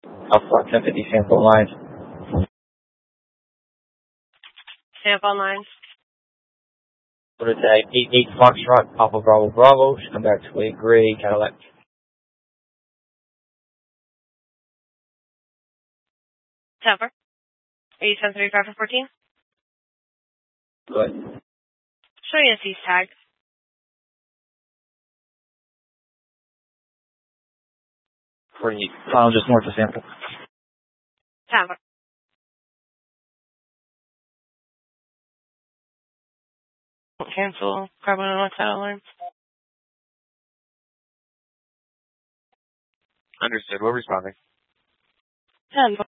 Alpha 1050 sample line. Sample line. What is that? 88 Foxtrot, Papa Bravo Bravo. Should come back to a gray Cadillac. Temper. 8735 for 14. Good. Show you a cease tag. For the final just north of sample. Temper. Cancel carbon monoxide alarm. Understood. We're responding. 10.